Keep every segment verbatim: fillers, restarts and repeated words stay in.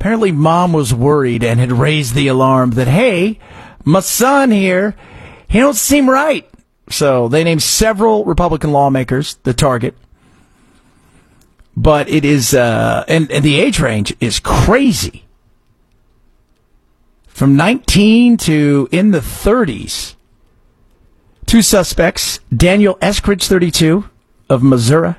Apparently, mom was worried and had raised the alarm that, hey, my son here, he don't seem right. So they named several Republican lawmakers the target. But it is, uh, and, and the age range is crazy. From nineteen to in the thirties. Two suspects, Daniel Eskridge, thirty-two, of Missouri,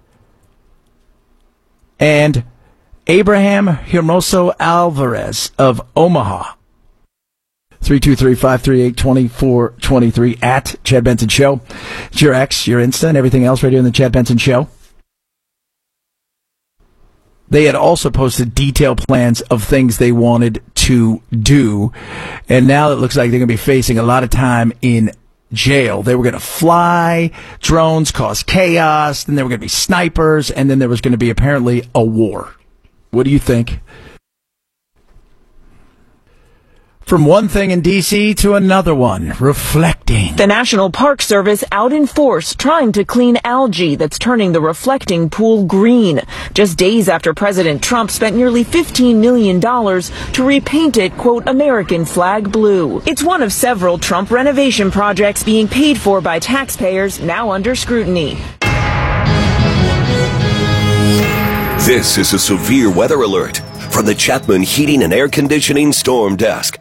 and Abraham Hermoso Alvarez of Omaha. three two three, five three eight, two four two three at Chad Benson Show. It's your X, your Insta, and everything else right here in the Chad Benson Show. They had also posted detailed plans of things they wanted to do, and now it looks like they're going to be facing a lot of time in jail. They were going to fly drones, cause chaos, then there were going to be snipers, and then there was going to be apparently a war. What do you think? From one thing in D C to another one, reflecting. The National Park Service out in force trying to clean algae that's turning the reflecting pool green. Just days after President Trump spent nearly fifteen million dollars to repaint it, quote, American flag blue. It's one of several Trump renovation projects being paid for by taxpayers now under scrutiny. This is a severe weather alert from the Chapman Heating and Air Conditioning Storm Desk.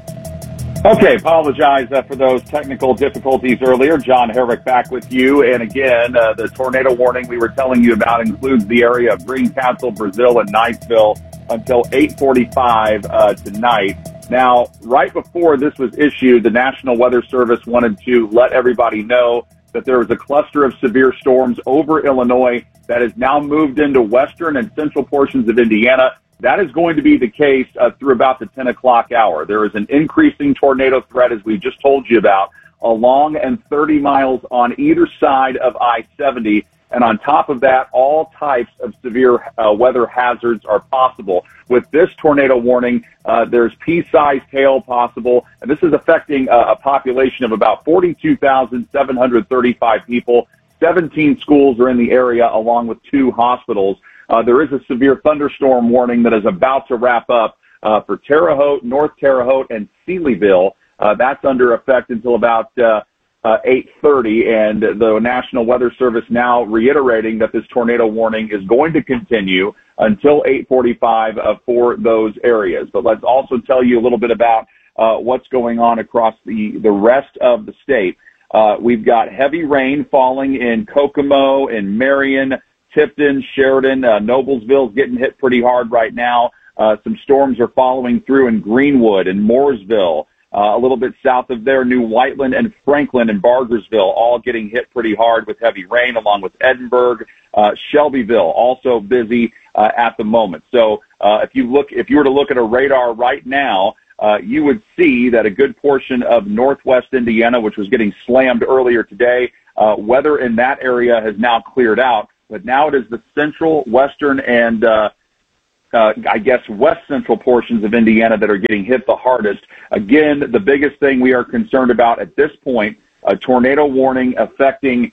Okay, apologize uh, for those technical difficulties earlier. John Herrick back with you. And again, uh, the tornado warning we were telling you about includes the area of Greencastle, Brazil, and Niceville until eight forty-five uh, tonight. Now, right before this was issued, the National Weather Service wanted to let everybody know that there was a cluster of severe storms over Illinois that has now moved into western and central portions of Indiana. That is going to be the case uh, through about the ten o'clock hour. There is an increasing tornado threat, as we just told you about, along and thirty miles on either side of I seventy. And on top of that, all types of severe uh, weather hazards are possible. With this tornado warning, uh, there's pea-sized hail possible, and this is affecting uh, a population of about forty-two thousand seven hundred thirty-five people. seventeen schools are in the area, along with two hospitals. Uh, there is a severe thunderstorm warning that is about to wrap up uh, for Terre Haute, North Terre Haute, and Sealyville. Uh, that's under effect until about uh, uh, eight thirty, and the National Weather Service now reiterating that this tornado warning is going to continue until eight forty-five uh, for those areas. But let's also tell you a little bit about uh, what's going on across the, the rest of the state. Uh, we've got heavy rain falling in Kokomo, in Marion, Tipton, Sheridan, uh, Noblesville's getting hit pretty hard right now. Uh, some storms are following through in Greenwood and Mooresville. Uh, a little bit south of there, New Whiteland and Franklin and Bargersville, all getting hit pretty hard with heavy rain, along with Edinburgh. Uh, Shelbyville, also busy uh, at the moment. So uh, if you look, if you were to look at a radar right now, uh, you would see that a good portion of northwest Indiana, which was getting slammed earlier today, uh, weather in that area has now cleared out. But now it is the central, western, and uh, uh, I guess west central portions of Indiana that are getting hit the hardest. Again, the biggest thing we are concerned about at this point, a tornado warning affecting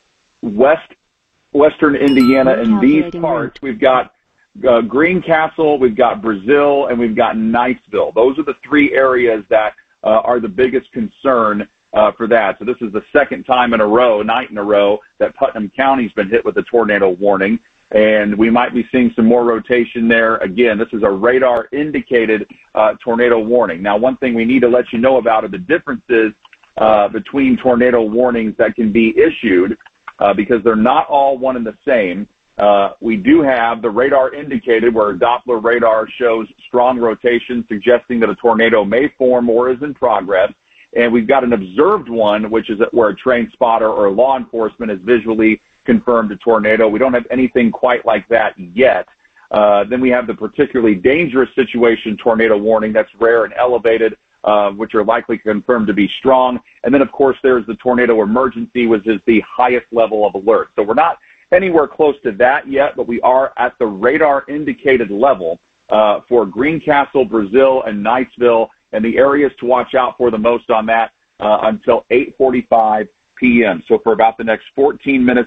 west western Indiana in these parts. We've got uh, Greencastle, we've got Brazil, and we've got Niceville. Those are the three areas that uh, are the biggest concern Uh, for that. So this is the second time in a row, night in a row, that Putnam County's been hit with a tornado warning, and we might be seeing some more rotation there. Again, this is a radar-indicated uh, tornado warning. Now, one thing we need to let you know about are the differences uh, between tornado warnings that can be issued, uh, because they're not all one and the same. Uh, we do have the radar-indicated, where Doppler radar shows strong rotation, suggesting that a tornado may form or is in progress. And we've got an observed one, which is where a trained spotter or law enforcement has visually confirmed a tornado. We don't have anything quite like that yet. Uh, then we have the particularly dangerous situation tornado warning. That's rare and elevated, uh, which are likely confirmed to be strong. And then, of course, there's the tornado emergency, which is the highest level of alert. So we're not anywhere close to that yet, but we are at the radar-indicated level uh, for Greencastle, Brazil, and Niceville, and the areas to watch out for the most on that uh, until eight forty-five p.m. So for about the next fourteen minutes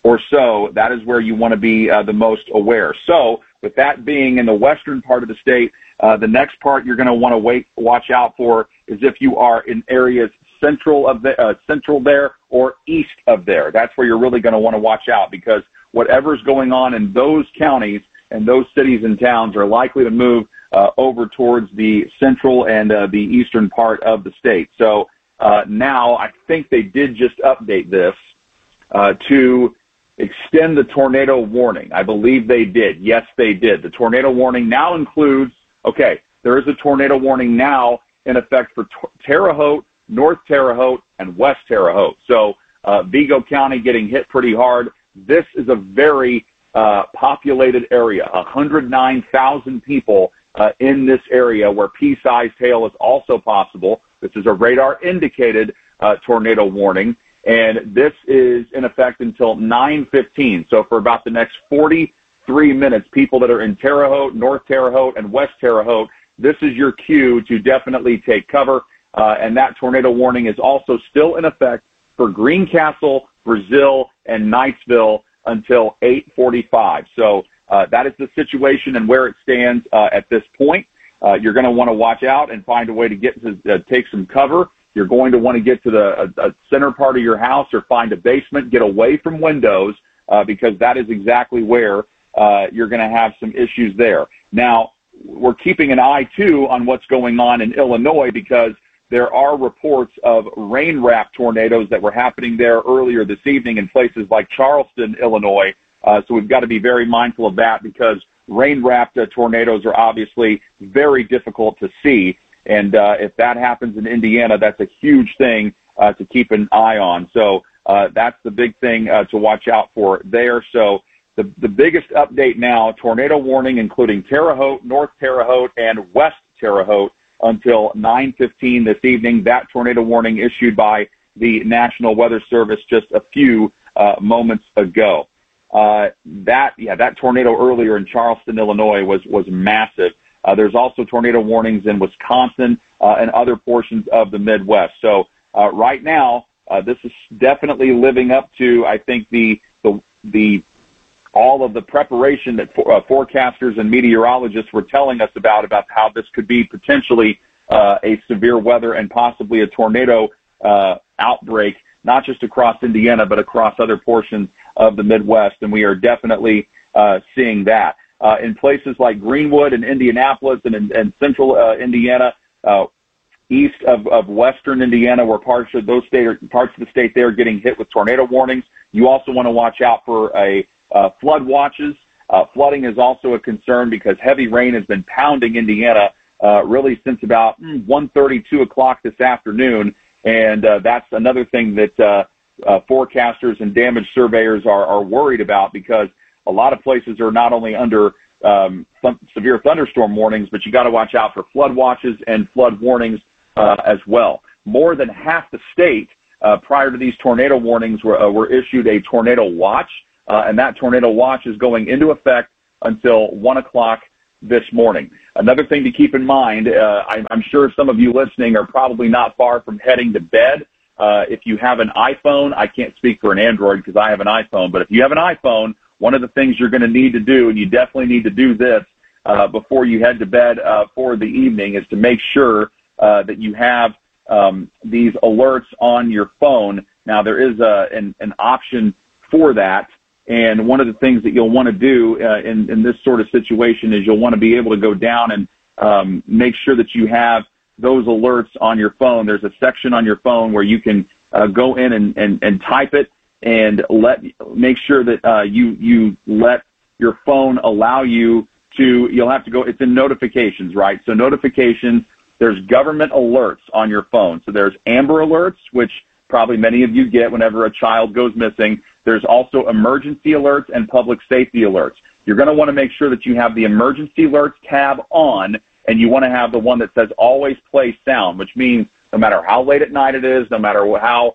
or so, that is where you want to be uh, the most aware. So with that being in the western part of the state, uh, the next part you're going to want to wait, watch out for is if you are in areas central of the, uh, central there or east of there. That's where you're really going to want to watch out, because whatever's going on in those counties and those cities and towns are likely to move uh, over towards the central and uh, the eastern part of the state. So uh, now I think they did just update this uh, to extend the tornado warning. I believe they did. Yes, they did. The tornado warning now includes, okay, there is a tornado warning now in effect for Terre Haute, North Terre Haute, and West Terre Haute. So uh, Vigo County getting hit pretty hard. This is a very uh, populated area, one hundred nine thousand people uh, in this area where pea-sized hail is also possible. This is a radar-indicated uh, tornado warning, and this is in effect until nine fifteen. So for about the next forty-three minutes, people that are in Terre Haute, North Terre Haute, and West Terre Haute, this is your cue to definitely take cover. Uh, and that tornado warning is also still in effect for Greencastle, Brazil, and Knightsville until eight forty-five. So uh, that is the situation and where it stands uh, at this point. Uh, you're going to want to watch out and find a way to get to uh, take some cover. You're going to want to get to the uh, center part of your house or find a basement, get away from windows, uh, because that is exactly where uh, you're going to have some issues there. Now, we're keeping an eye, too, on what's going on in Illinois, because there are reports of rain-wrapped tornadoes that were happening there earlier this evening in places like Charleston, Illinois. Uh, so we've got to be very mindful of that, because rain-wrapped uh, tornadoes are obviously very difficult to see. And uh, if that happens in Indiana, that's a huge thing uh, to keep an eye on. So uh, that's the big thing uh, to watch out for there. So the, the biggest update now, tornado warning, including Terre Haute, North Terre Haute, and West Terre Haute, until nine fifteen this evening. That tornado warning issued by the National Weather Service just a few uh, moments ago. Uh, that, yeah, that tornado earlier in Charleston, Illinois was, was massive. Uh, there's also tornado warnings in Wisconsin uh, and other portions of the Midwest. So uh, right now, uh, this is definitely living up to, I think, the the the all of the preparation that for, uh, forecasters and meteorologists were telling us about, about how this could be potentially uh, a severe weather and possibly a tornado uh, outbreak, not just across Indiana, but across other portions of the Midwest. And we are definitely uh, seeing that. Uh, in places like Greenwood and Indianapolis and, and, and central uh, Indiana, uh, east of, of western Indiana, where parts of those state, parts of the state there are getting hit with tornado warnings. You also want to watch out for a Uh, flood watches. Uh, flooding is also a concern because heavy rain has been pounding Indiana uh, really since about mm, one thirty, two o'clock this afternoon, and uh, that's another thing that uh, uh, forecasters and damage surveyors are, are worried about, because a lot of places are not only under um, th- severe thunderstorm warnings, but you got to watch out for flood watches and flood warnings uh, as well. More than half the state uh, prior to these tornado warnings were, uh, were issued a tornado watch. Uh, and that tornado watch is going into effect until one o'clock this morning. Another thing to keep in mind, uh, I'm, I'm sure some of you listening are probably not far from heading to bed. Uh, if you have an iPhone, I can't speak for an Android because I have an iPhone, but if you have an iPhone, one of the things you're going to need to do, and you definitely need to do this uh, before you head to bed uh, for the evening, is to make sure uh, that you have um, these alerts on your phone. Now, there is a, an, an option for that. And one of the things that you'll want to do uh, in, in this sort of situation is you'll want to be able to go down and um, make sure that you have those alerts on your phone. There's a section on your phone where you can uh, go in and, and, and type it and let make sure that uh, you you let your phone allow you to. You'll have to go. It's in notifications, right? So notifications. There's government alerts on your phone. So there's Amber Alerts, which probably many of you get whenever a child goes missing. There's also emergency alerts and public safety alerts. You're going to want to make sure that you have the emergency alerts tab on, and you want to have the one that says always play sound, which means no matter how late at night it is, no matter how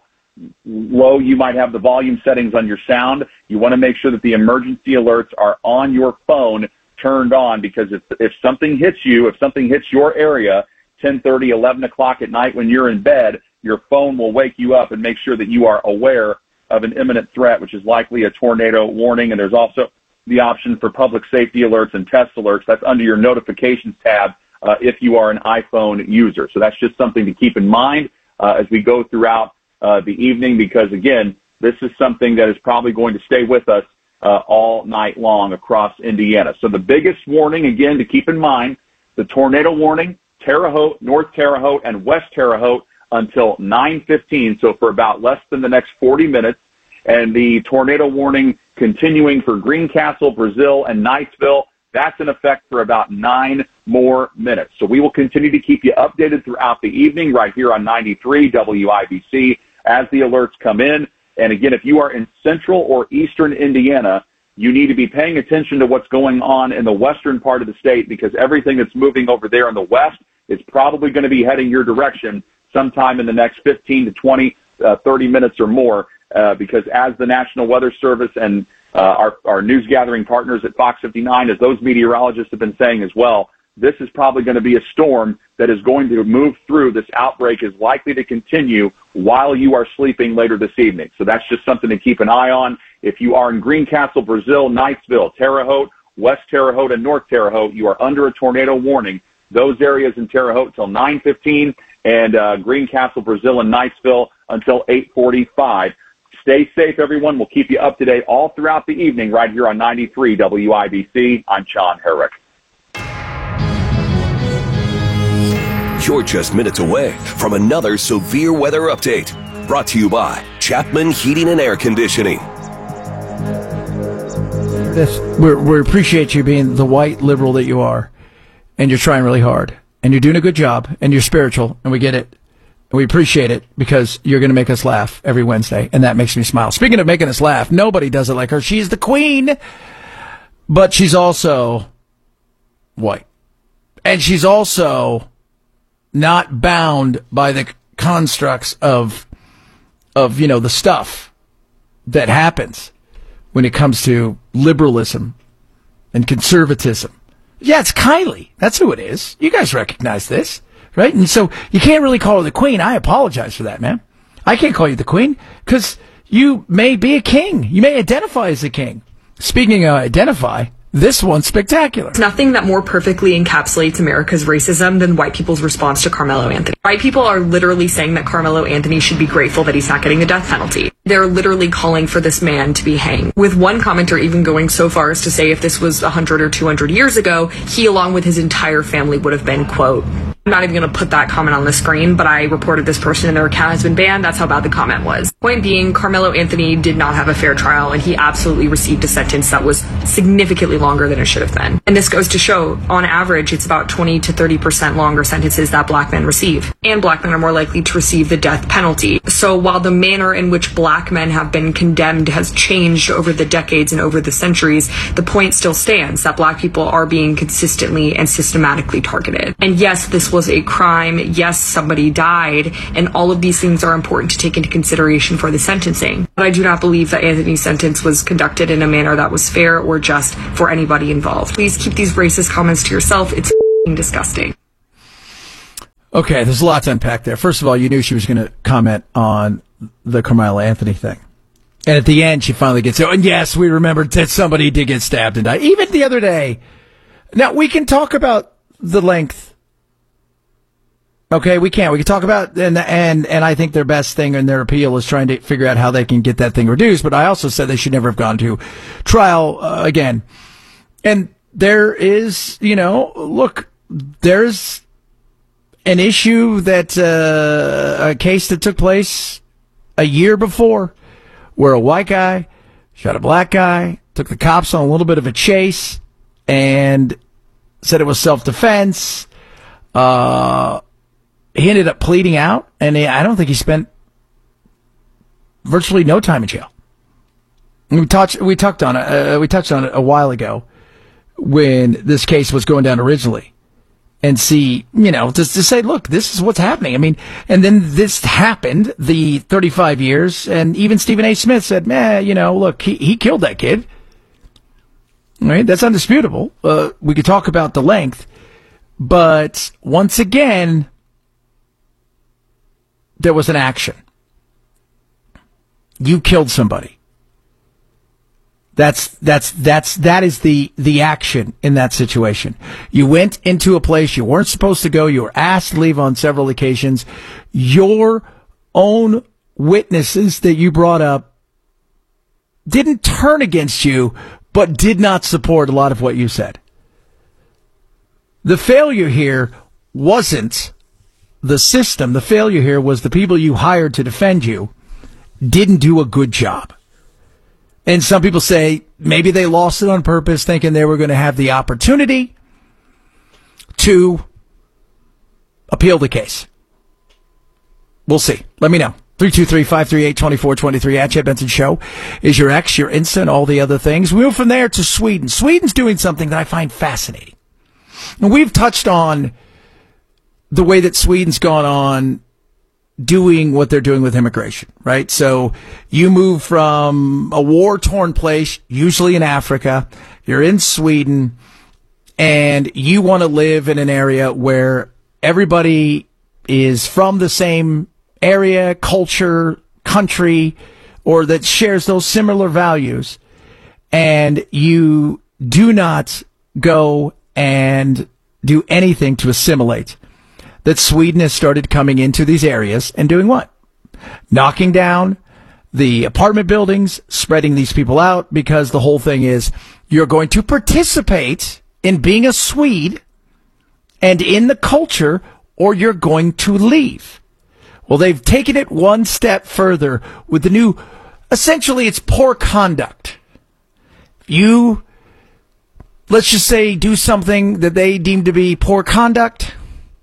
low you might have the volume settings on your sound, you want to make sure that the emergency alerts are on your phone turned on, because if, if something hits you, if something hits your area, ten thirty, eleven o'clock at night when you're in bed, your phone will wake you up and make sure that you are aware of an imminent threat, which is likely a tornado warning. And there's also the option for public safety alerts and test alerts. That's under your notifications tab uh, if you are an iPhone user. So that's just something to keep in mind uh, as we go throughout uh, the evening, because, again, this is something that is probably going to stay with us uh, all night long across Indiana. So the biggest warning, again, to keep in mind, the tornado warning, Terre Haute, North Terre Haute, and West Terre Haute until nine fifteen, so for about less than the next forty minutes. And the tornado warning continuing for Greencastle, Brazil, and Knightsville, that's in effect for about nine more minutes. So we will continue to keep you updated throughout the evening right here on ninety-three W I B C as the alerts come in. And again, if you are in central or eastern Indiana, you need to be paying attention to what's going on in the western part of the state, because everything that's moving over there in the west is probably going to be heading your direction sometime in the next fifteen to twenty, uh, thirty minutes or more, uh, because as the National Weather Service and uh, our, our news gathering partners at Fox fifty-nine, as those meteorologists have been saying as well, this is probably going to be a storm that is going to move through. This outbreak is likely to continue while you are sleeping later this evening. So that's just something to keep an eye on. If you are in Greencastle, Brazil, Knightsville, Terre Haute, West Terre Haute, and North Terre Haute, you are under a tornado warning. Those areas in Terre Haute till nine fifteen, and uh, Greencastle, Brazil, and Knightsville until eight forty-five. Stay safe, everyone. We'll keep you up to date all throughout the evening right here on ninety-three W I B C. I'm John Herrick. You're just minutes away from another severe weather update. Brought to you by Chapman Heating and Air Conditioning. This, we we appreciate you being the white liberal that you are, and you're trying really hard, and you're doing a good job, and you're spiritual, and we get it. And we appreciate it because you're going to make us laugh every Wednesday, and that makes me smile. Speaking of making us laugh, nobody does it like her. She's the queen, but she's also white. And she's also not bound by the constructs of, of, you know, the stuff that happens when it comes to liberalism and conservatism. Yeah, it's Kylie. That's who it is. You guys recognize this, right? And so you can't really call her the queen. I apologize for that, man. I can't call you the queen because you may be a king. You may identify as a king. Speaking of identify, this one's spectacular. There's nothing that more perfectly encapsulates America's racism than white people's response to Carmelo Anthony. White people are literally saying that Carmelo Anthony should be grateful that he's not getting the death penalty. They're literally calling for this man to be hanged. With one commenter even going so far as to say if this was one hundred or two hundred years ago, he along with his entire family would have been, quote, I'm not even going to put that comment on the screen, but I reported this person and their account has been banned. That's how bad the comment was. Point being, Carmelo Anthony did not have a fair trial, and he absolutely received a sentence that was significantly longer than it should have been. And this goes to show, on average, it's about twenty to thirty percent longer sentences that black men receive. And black men are more likely to receive the death penalty. So while the manner in which black men have been condemned has changed over the decades and over the centuries, the point still stands that black people are being consistently and systematically targeted. And yes, this was a crime. Yes, somebody died. And all of these things are important to take into consideration for the sentencing. But I do not believe that Anthony's sentence was conducted in a manner that was fair or just for anybody involved. Please keep these racist comments to yourself. It's f***ing disgusting. Okay, there's a lot to unpack there. First of all, you knew she was going to comment on the Carmelo Anthony thing. And at the end, she finally gets, oh, and yes, we remembered that somebody did get stabbed and died. Even the other day. Now, we can talk about the length. Okay, we can. We can talk about, and and and I think their best thing in their appeal is trying to figure out how they can get that thing reduced. But I also said they should never have gone to trial uh, again. And there is, you know, look, there's an issue that, uh, a case that took place a year before where a white guy shot a black guy, took the cops on a little bit of a chase, and said it was self-defense. Uh, he ended up pleading out, and he, I don't think he spent virtually no time in jail. We touched, we touched on it, uh, we touched on it a while ago when this case was going down originally, and see, you know, just to say, look, this is what's happening. I mean, and then this happened, the thirty-five years, and even Stephen A. Smith said, man, you know, look, he, he killed that kid. All right, that's undisputable. Uh, we could talk about the length, but once again, there was an action. You killed somebody. That's, that's, that's, that is the, the action in that situation. You went into a place you weren't supposed to go. You were asked to leave on several occasions. Your own witnesses that you brought up didn't turn against you, but did not support a lot of what you said. The failure here wasn't the system. The failure here was the people you hired to defend you didn't do a good job. And some people say maybe they lost it on purpose, thinking they were going to have the opportunity to appeal the case. We'll see. Let me know. three two three, five three eight, two four two three at Chad Benson Show is your X, your Insta, and all the other things. We move from there to Sweden. Sweden's doing something that I find fascinating. And we've touched on the way that Sweden's gone on doing what they're doing with immigration, right? So you move from a war-torn place, usually in Africa, you're in Sweden, and you want to live in an area where everybody is from the same area, culture, country, or that shares those similar values, and you do not go and do anything to assimilate. That Sweden has started coming into these areas and doing what? Knocking down the apartment buildings, spreading these people out, because the whole thing is you're going to participate in being a Swede and in the culture, or you're going to leave. Well, they've taken it one step further with the new, essentially it's poor conduct. You, let's just say, do something that they deem to be poor conduct,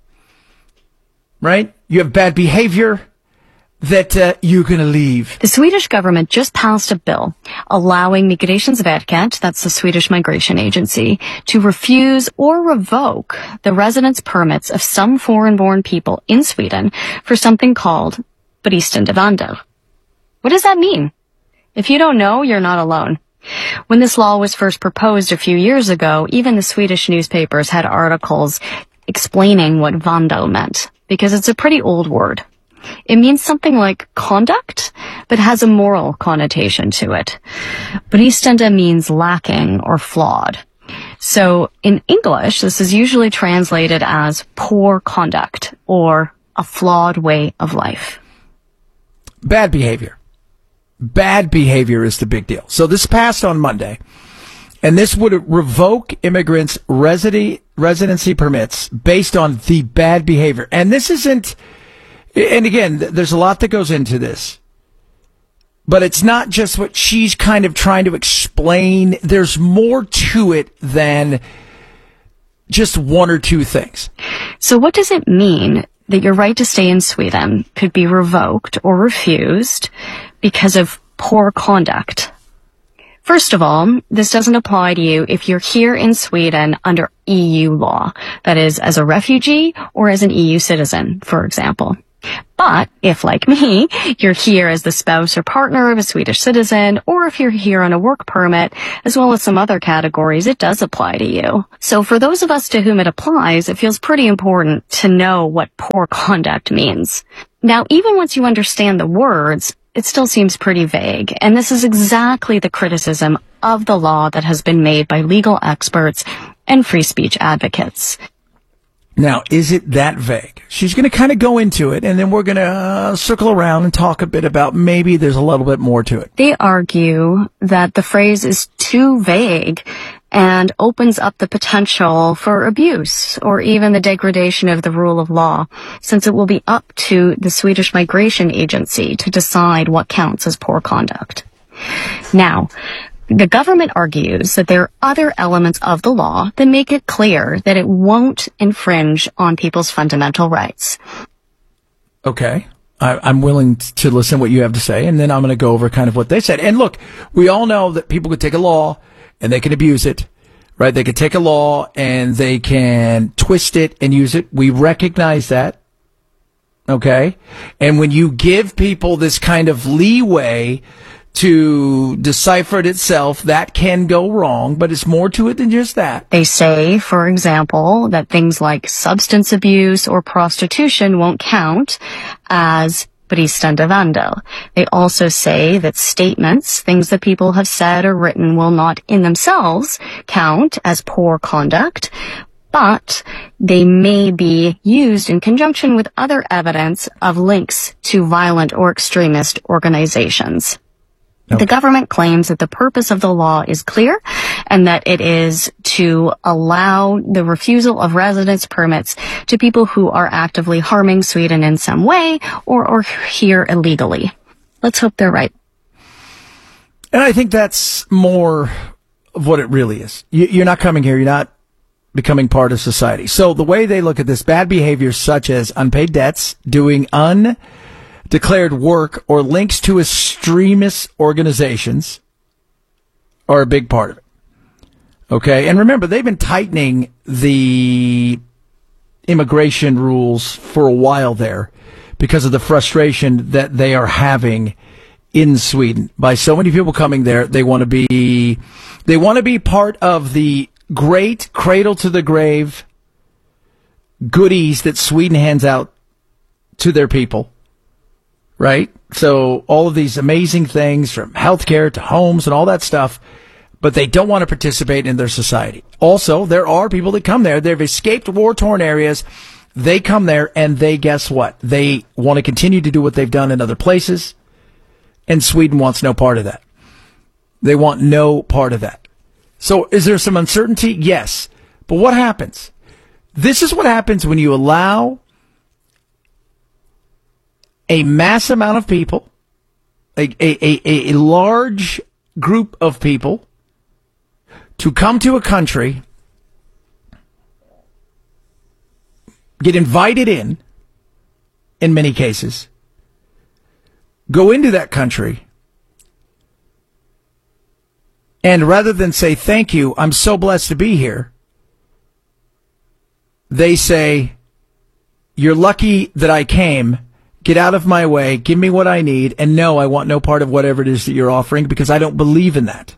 right? You have bad behavior, that uh, you're going to leave. The Swedish government just passed a bill allowing Migrationsverket, that's the Swedish migration agency, to refuse or revoke the residence permits of some foreign-born people in Sweden for something called bristande vandel. What does that mean? If you don't know, you're not alone. When this law was first proposed a few years ago, even the Swedish newspapers had articles explaining what vandel meant, because it's a pretty old word. It means something like conduct, but has a moral connotation to it. Bristande means lacking or flawed. So in English, this is usually translated as poor conduct or a flawed way of life. Bad behavior. Bad behavior is the big deal. So this passed on Monday, and this would revoke immigrants' residi- residency permits based on the bad behavior. And this isn't... And again, there's a lot that goes into this, but it's not just what she's kind of trying to explain. There's more to it than just one or two things. So what does it mean that your right to stay in Sweden could be revoked or refused because of poor conduct? First of all, this doesn't apply to you if you're here in Sweden under E U law, that is, as a refugee or as an E U citizen, for example. But if, like me, you're here as the spouse or partner of a Swedish citizen, or if you're here on a work permit, as well as some other categories, it does apply to you. So for those of us to whom it applies, it feels pretty important to know what poor conduct means. Now, even once you understand the words, it still seems pretty vague, and this is exactly the criticism of the law that has been made by legal experts and free speech advocates. Now, is it that vague? She's going to kind of go into it, and then we're going to uh, circle around and talk a bit about maybe there's a little bit more to it. They argue that the phrase is too vague and opens up the potential for abuse or even the degradation of the rule of law, since it will be up to the Swedish Migration Agency to decide what counts as poor conduct. Now, the government argues that there are other elements of the law that make it clear that it won't infringe on people's fundamental rights. Okay. I, I'm willing to listen to what you have to say, and then I'm going to go over kind of what they said. And look, we all know that people could take a law and they can abuse it, right? They could take a law and they can twist it and use it. We recognize that. Okay. And when you give people this kind of leeway to decipher it itself, that can go wrong, but it's more to it than just that. They say, for example, that things like substance abuse or prostitution won't count as bristande vandel. They also say that statements, things that people have said or written, will not in themselves count as poor conduct, but they may be used in conjunction with other evidence of links to violent or extremist organizations. Nope. The government claims that the purpose of the law is clear and that it is to allow the refusal of residence permits to people who are actively harming Sweden in some way or, or here illegally. Let's hope they're right. And I think that's more of what it really is. You, you're not coming here. You're not becoming part of society. So the way they look at this, bad behavior such as unpaid debts, doing undeclared work, or links to extremist organizations are a big part of it. Okay? And remember, they've been tightening the immigration rules for a while there because of the frustration that they are having in Sweden by so many people coming there. They want to be, they want to be part of the great cradle to the grave goodies that Sweden hands out to their people, right? So all of these amazing things from healthcare to homes and all that stuff, but they don't want to participate in their society. Also, there are people that come there. They've escaped war-torn areas. They come there and they, guess what? They want to continue to do what they've done in other places. And Sweden wants no part of that. They want no part of that. So is there some uncertainty? Yes. But what happens? This is what happens when you allow a mass amount of people, a, a, a, a large group of people, to come to a country, get invited in, in many cases, go into that country, and rather than say, thank you, I'm so blessed to be here, they say, you're lucky that I came, get out of my way, give me what I need, and no, I want no part of whatever it is that you're offering because I don't believe in that.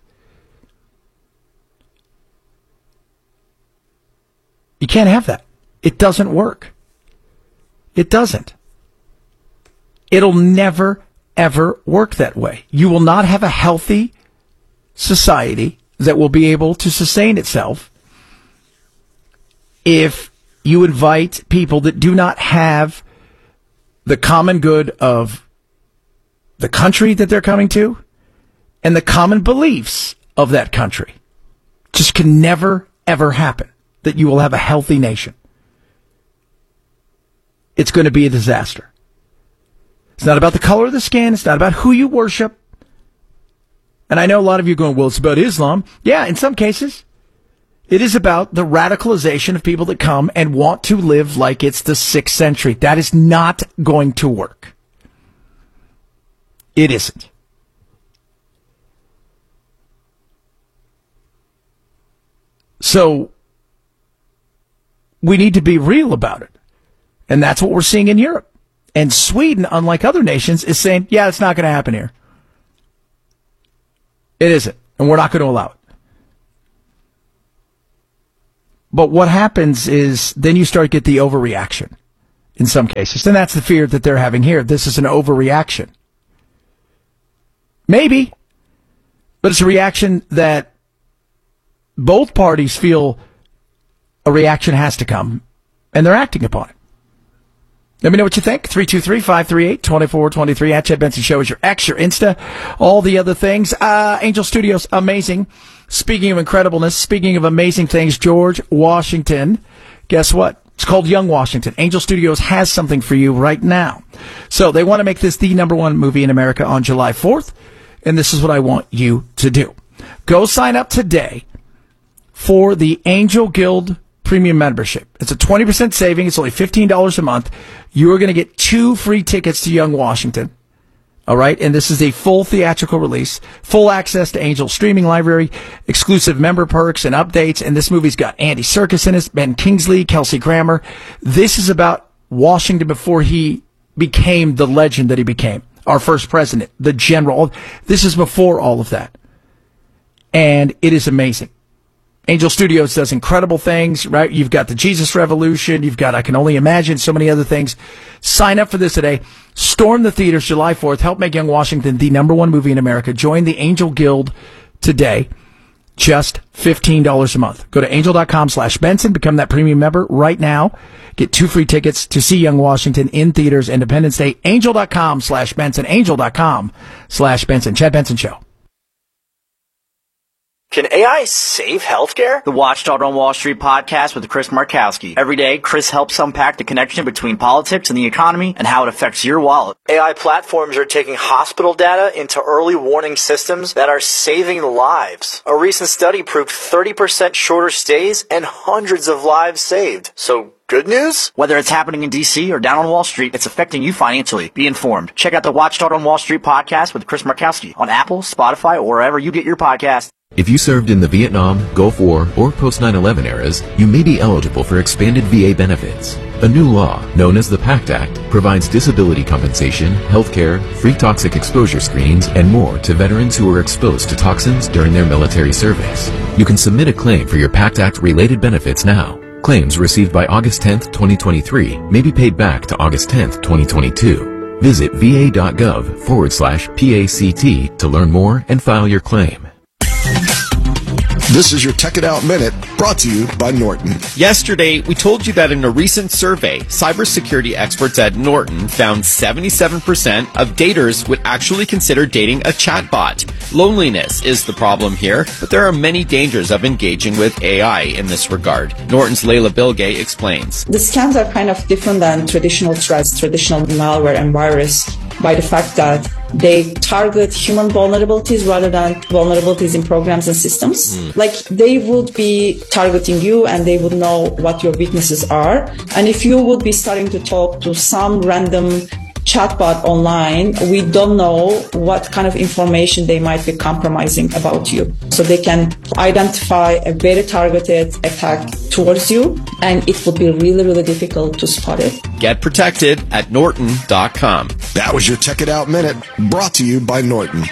You can't have that. It doesn't work. It doesn't. It'll never, ever work that way. You will not have a healthy society that will be able to sustain itself if you invite people that do not have the common good of the country that they're coming to and the common beliefs of that country. Just can never, ever happen that you will have a healthy nation. It's going to be a disaster. It's not about the color of the skin. It's not about who you worship. And I know a lot of you are going, well, it's about Islam. Yeah, in some cases. It is about the radicalization of people that come and want to live like it's the sixth century. That is not going to work. It isn't. So we need to be real about it. And that's what we're seeing in Europe. And Sweden, unlike other nations, is saying, yeah, it's not going to happen here. It isn't. And we're not going to allow it. But what happens is then you start to get the overreaction in some cases. And that's the fear that they're having here. This is an overreaction. Maybe. But it's a reaction that both parties feel a reaction has to come. And they're acting upon it. Let me know what you think. three two three, five three eight, two four two three. At Chad Benson Show is your X, your Insta, all the other things. Uh, Angel Studios, amazing. Speaking of incredibleness, speaking of amazing things, George Washington, guess what? It's called Young Washington. Angel Studios has something for you right now. So they want to make this the number one movie in America on July fourth. And this is what I want you to do. Go sign up today for the Angel Guild Premium membership. It's a twenty percent saving. It's only fifteen dollars a month. You are going to get two free tickets to Young Washington. All right. And this is a full theatrical release, full access to Angel streaming library, exclusive member perks and updates. And this movie's got Andy Serkis in it, Ben Kingsley, Kelsey Grammer. This is about Washington before he became the legend that he became. Our first president, the general. This is before all of that. And it is amazing. Angel Studios does incredible things, right? You've got the Jesus Revolution. You've got I Can Only Imagine, so many other things. Sign up for this today. Storm the theaters July fourth. Help make Young Washington the number one movie in America. Join the Angel Guild today. Just fifteen dollars a month. Go to angel.com slash Benson. Become that premium member right now. Get two free tickets to see Young Washington in theaters Independence Day. Angel.com slash Benson. Angel.com slash Benson. Chad Benson Show. Can A I save healthcare? The Watchdog on Wall Street podcast with Chris Markowski. Every day, Chris helps unpack the connection between politics and the economy and how it affects your wallet. A I platforms are taking hospital data into early warning systems that are saving lives. A recent study proved thirty percent shorter stays and hundreds of lives saved. So, good news? Whether it's happening in D C or down on Wall Street, it's affecting you financially. Be informed. Check out the Watchdog on Wall Street podcast with Chris Markowski on Apple, Spotify, or wherever you get your podcasts. If you served in the Vietnam, Gulf War, or post nine eleven eras, you may be eligible for expanded V A benefits. A new law, known as the PACT Act, provides disability compensation, health care, free toxic exposure screenings, and more to veterans who were exposed to toxins during their military service. You can submit a claim for your PACT Act-related benefits now. Claims received by August tenth, twenty twenty-three may be paid back to August tenth, twenty twenty-two. Visit va.gov forward slash PACT to learn more and file your claim. This is your Tech It Out Minute, brought to you by Norton. Yesterday, we told you that in a recent survey, cybersecurity experts at Norton found seventy-seven percent of daters would actually consider dating a chatbot. Loneliness is the problem here, but there are many dangers of engaging with A I in this regard. Norton's Layla Bilgay explains. The scams are kind of different than traditional threats, traditional malware and virus, by the fact that they target human vulnerabilities rather than vulnerabilities in programs and systems. Mm. Like, they would be targeting you and they would know what your weaknesses are. And if you would be starting to talk to some random chatbot online, we don't know what kind of information they might be compromising about you. So they can identify a very targeted attack towards you, and it would be really, really difficult to spot it. Get protected at norton dot com. That was your Tech It Out Minute, brought to you by Norton.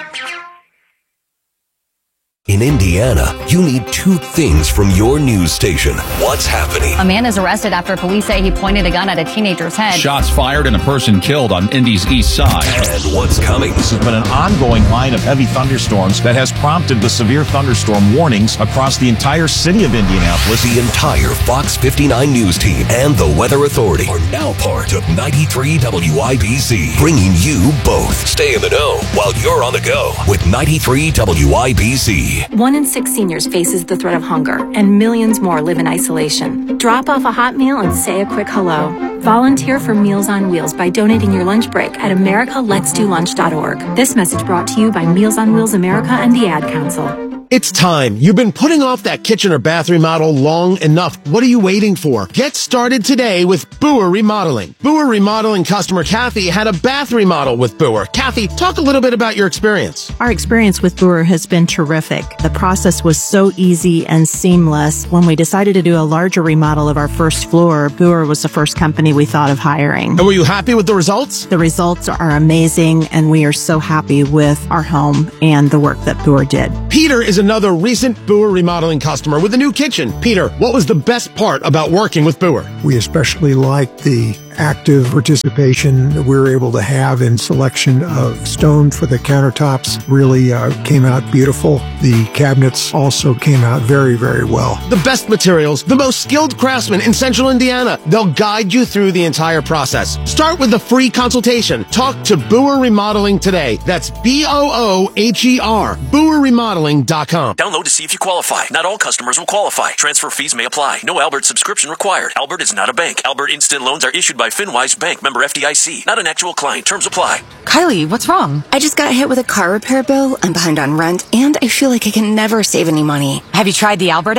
In Indiana, you need two things from your news station. What's happening? A man is arrested after police say he pointed a gun at a teenager's head. Shots fired and a person killed on Indy's east side. And what's coming? This has been an ongoing line of heavy thunderstorms that has prompted the severe thunderstorm warnings across the entire city of Indianapolis. The entire Fox fifty-nine News team and the Weather Authority are now part of ninety-three W I B C, bringing you both. Stay in the know while you're on the go with ninety-three W I B C. One in six seniors faces the threat of hunger, and millions more live in isolation. Drop off a hot meal and say a quick hello. Volunteer for Meals on Wheels by donating your lunch break at america lets do lunch dot org. This message brought to you by Meals on Wheels America and the Ad Council. It's time. You've been putting off that kitchen or bath remodel long enough. What are you waiting for? Get started today with Boer Remodeling. Boer Remodeling customer Kathy had a bath remodel with Boer. Kathy, talk a little bit about your experience. Our experience with Boer has been terrific. The process was so easy and seamless. When we decided to do a larger remodel of our first floor, Boer was the first company we thought of hiring. And were you happy with the results? The results are amazing, and we are so happy with our home and the work that Boer did. Peter is another recent Boer Remodeling customer with a new kitchen. Peter, what was the best part about working with Boer? We especially liked the active participation that we were able to have in selection of stone for the countertops. Really uh, came out beautiful. The cabinets also came out very, very well. The best materials, the most skilled craftsmen in Central Indiana. They'll guide you through the entire process. Start with a free consultation. Talk to Boer Remodeling today. That's B O O H E R, boer remodeling dot com. Download to see if you qualify. Not all customers will qualify. Transfer fees may apply. No Albert subscription required. Albert is not a bank. Albert Instant Loans are issued by FinWise Bank, member F D I C. Not an actual client. Terms apply. Kylie, what's wrong? I just got hit with a car repair bill. I'm behind on rent, and I feel like I can never save any money. Have you tried the Albert app?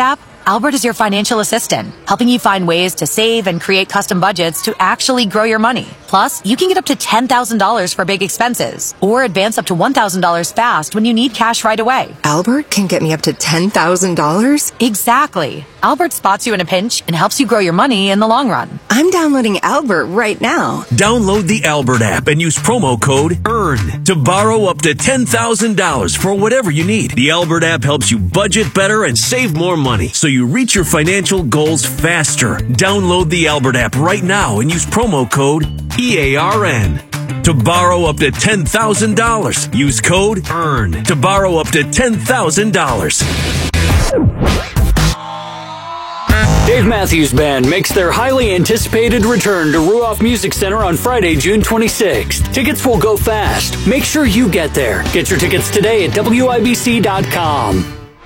Albert is your financial assistant, helping you find ways to save and create custom budgets to actually grow your money. Plus, you can get up to ten thousand dollars for big expenses, or advance up to one thousand dollars fast when you need cash right away. Albert can get me up to ten thousand dollars? Exactly. Albert spots you in a pinch and helps you grow your money in the long run. I'm downloading Albert right now. Download the Albert app and use promo code EARN to borrow up to ten thousand dollars for whatever you need. The Albert app helps you budget better and save more money, so you reach your financial goals faster. Download the Albert app right now and use promo code E A R N to borrow up to ten thousand dollars. Use code EARN to borrow up to ten thousand dollars. Dave Matthews Band makes their highly anticipated return to Ruoff Music Center on Friday, June twenty-sixth. Tickets will go fast. Make sure you get there. Get your tickets today at W I B C dot com.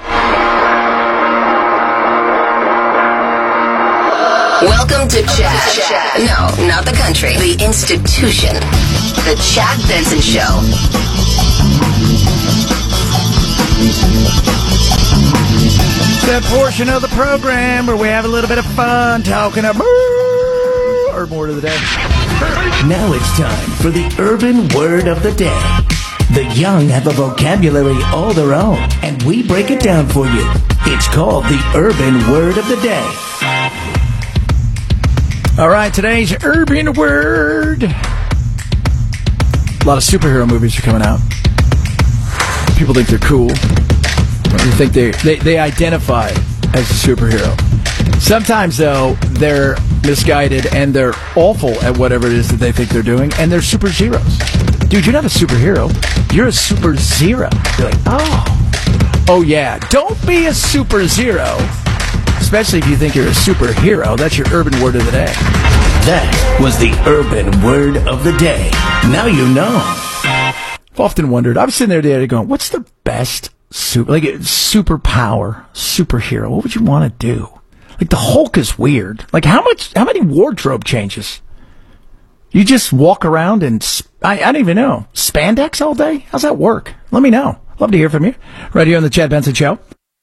Welcome to Chad. No, not the country. The institution. The Chad Benson Show. That portion of the program where we have a little bit of fun talking about urban word of the day. Now it's time for the urban word of the day. The young have a vocabulary all their own, and we break it down for you. It's called the urban word of the day. All right, today's urban word. A lot of superhero movies are coming out. People think they're cool. They think they, they, they identify as a superhero. Sometimes, though, they're misguided and they're awful at whatever it is that they think they're doing, and they're super zeros. Dude, you're not a superhero. You're a super zero. You're like, oh. Oh, yeah. Don't be a super zero. Especially if you think you're a superhero. That's your urban word of the day. That was the urban word of the day. Now you know. I've often wondered. I was sitting there the other day going, what's the best super, like superpower, superhero? What would you want to do? Like the Hulk is weird. Like how much, how many wardrobe changes? You just walk around and, sp- I, I don't even know, spandex all day? How's that work? Let me know. Love to hear from you. Right here on the Chad Benson Show.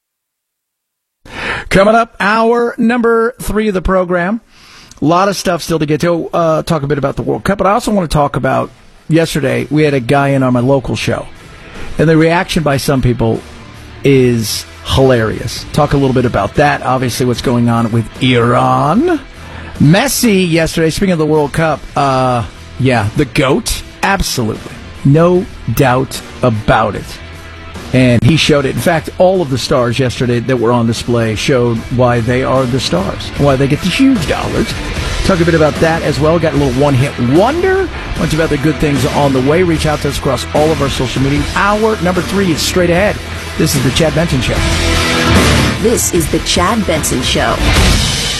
Coming up, hour number three of the program. A lot of stuff still to get to. Uh, talk a bit about the World Cup, but I also want to talk about yesterday. We had a guy in on my local show, and the reaction by some people is hilarious. Talk a little bit about that. Obviously, what's going on with Iran. Messi yesterday, speaking of the World Cup, uh, yeah, the GOAT. Absolutely. No doubt about it. And he showed it. In fact, all of the stars yesterday that were on display showed why they are the stars, why they get the huge dollars. Talk a bit about that as well. Got a little one-hit wonder. Bunch of other good things on the way. Reach out to us across all of our social media. Hour number three is straight ahead. This is the Chad Benson Show. This is the Chad Benson Show.